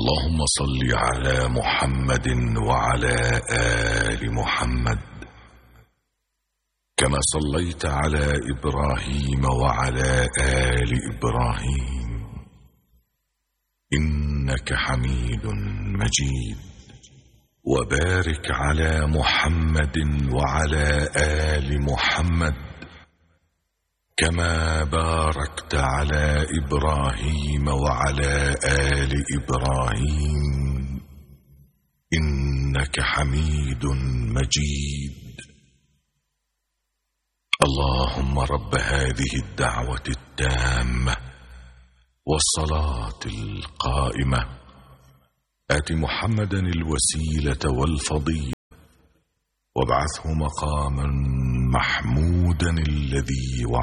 اللهم صل على محمد وعلى آل محمد كما صليت على إبراهيم وعلى آل إبراهيم إنك حميد مجيد. وبارك على محمد وعلى آل محمد كما باركت على إبراهيم وعلى آل إبراهيم إنك حميد مجيد. اللهم رب هذه الدعوة التامة والصلاة القائمة آت محمدا الوسيلة والفضيلة وابعثه مقاما محمودا الذي وعده.